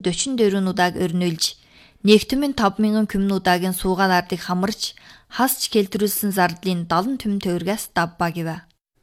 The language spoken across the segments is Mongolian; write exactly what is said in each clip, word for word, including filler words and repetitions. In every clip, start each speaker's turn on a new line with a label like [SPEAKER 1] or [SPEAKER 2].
[SPEAKER 1] дөрвөн удааг өрнүүлж, нэгдмийн тавд мянган күмн удаагийн суугаан ардыг хамарч, хасч келтрүүлсэн зардлын долон түмэн төгрөгөөс давбаа гэвэ.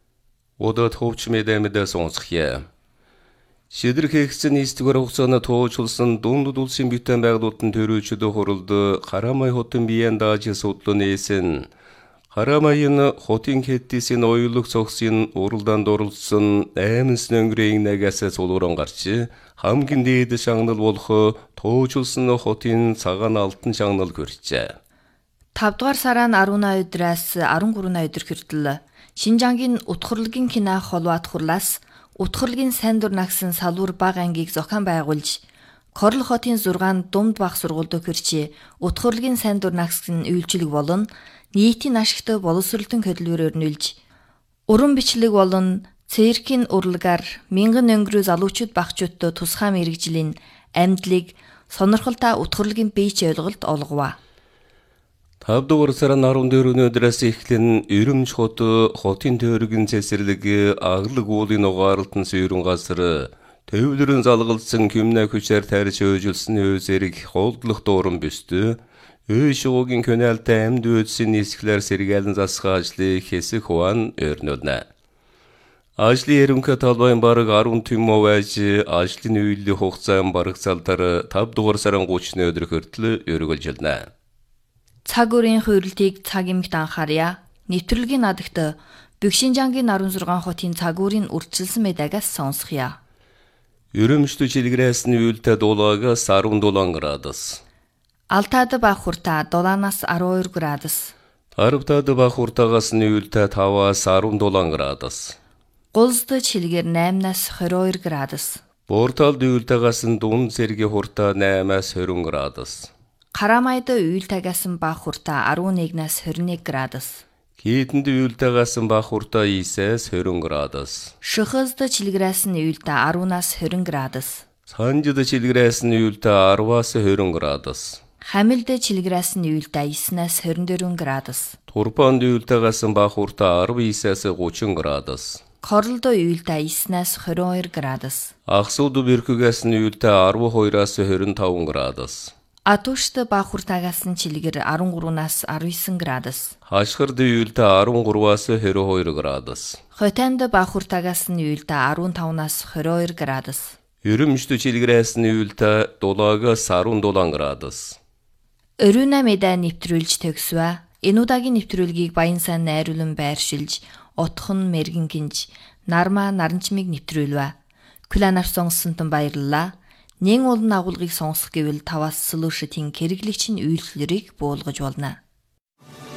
[SPEAKER 2] Удаад хөвч мэдэмэдэ сонсхия. Шидрэх хэхсэн нийстгээр хугацааны туужулсан дундад улсын бүтээн байгуулалтын төрөөчдөө хуралд Харамай хотын биеэн дааж судлан нээсэн. Харамайын хотын хэттисийн оюулог цогсын уралдаанд оролцсон айманс нөнгөрийн нагаас сулууран гарч хамгийн дээд шагнал болох туужулсан хотын цагаан алтан шагнал хүрчээ.
[SPEAKER 1] тавдугаар сарын арван өдрөөс арван гурван өдөр хүртэл Шинжангийн утхарлгийн кино холбоот хурлаас утхарлгийн сайн дур нагсан салуур баг ангийг зохион байгуулж, Корл хотын зургаан думд баг сургуульд хүрчээ утхарлгийн сайн дур нагсан үйлчлэг болон нийтийн ашигтай боловсролтын хөдөлгөөр өрнүүлж, уран бичлэг болон циркийн урлагаар мянган өнгөрөө залуучууд багчуудтай тусгай мэрэгжлийн амьдлыг сонирхолтой утхарлгийн бийч ойлголт олгова.
[SPEAKER 2] тавдугаар сарын арван дөрвөн өдрөөс эхлэн Өрөмж хот хотын төргийн цэцэрлэг аглаг уулын угаарлалтын сүйрэн газар төвлөрөн залгалсан күмнэ хүчээр тарьж өжөлсөн өзэрэг холдлох дууран бөстө үй шуугийн көнэлтэй амьд өдсөн нисгэлэр сэргээлэн засах ажлыг хэсэх хуан өрнөлнэ. Ажлын ерөнхий талбайн бараг арван түмэн байж ажлын үеийн хугацаан бараг залдар тавдугаар сарын гуравны өдөр хүртэл өргөлжилнэ.
[SPEAKER 1] Цаг үеийн хувирлтыг цаг эмэгт анхаарья. Нэвтрүүлгийн надагт Бөкшинжангийн арван зургаан хотын цаг үеийн урьдчилсан мэдаагаас сонсхия.
[SPEAKER 2] Өрөмжтө чилгэрээс нь үйлдэ дулаагаас арван дулаан градус.
[SPEAKER 1] Алтаад баг хуртаа дулаанаас арван хоёр градус.
[SPEAKER 2] Арвтаад баг хуртаагаас нь үйлдэ таваас арван дулаан градус.
[SPEAKER 1] Гулсд чилгэр наймнаас хорин хоёр градус.
[SPEAKER 2] Борталд үйлдэгээс нь дунд зэргийн хуртаа наймаас хорин градус.
[SPEAKER 1] Харамайд үйлдэгээс нь баг хуртаа арван нэгнээс хорин нэг градус.
[SPEAKER 2] Хийтэнд үйлдэгээс нь баг хуртаа исээс хорин градус.
[SPEAKER 1] Шөхөсд чилгэрээс нь үйлдэ арванаас хорин градус.
[SPEAKER 2] Санжид чилгэрээс нь үйлдэ арваас хорин градус.
[SPEAKER 1] Хамилд чилгэрээс нь үйлдэ эснээс хорин дөрвөн градус.
[SPEAKER 2] Турпанд үйлдэгээс нь баг хуртаа арван исээс гучин градус.
[SPEAKER 1] Корлд үйлдэ эснээс хорин хоёр градус.
[SPEAKER 2] Ахсууд бэрхгээс нь үйлдэ арван хоёроос хорин таван градус.
[SPEAKER 1] Атушт баг хуртаагаас нь чилгэр арван гуравнаас арван девять градус.
[SPEAKER 2] Хашгирд үйлдэ арван гураваас хорин хоёр градус.
[SPEAKER 1] Хотанд баг хуртаагаас нь үйлдэ арван тавнаас хорин хоёр градус.
[SPEAKER 2] Өрөмжтө чилгэрээс нь үйлдэ дулаагаас арван дулаан градус.
[SPEAKER 1] Өрүүнэ мэдээ нэвтрүүлж төгсвэ. Энэ удаагийн нэвтрүүлгийг Баян сайн найруулан байршилж, утхан мэргэн гинж, нармаа наранчмыг нэвтрүүлвэ. Күлэнар сонгосонтон баярлалаа. Нэн улан агуулгыг сонсох гэвэл таваас солиушитын хэрэглэгчийн үйлчлэрийг буулгаж болно.